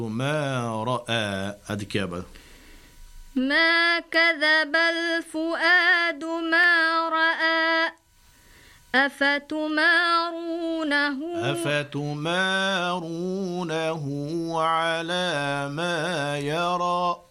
ما رأى أدكابة ما كذب الفؤاد ما رأى أفتمارونه على ما يرى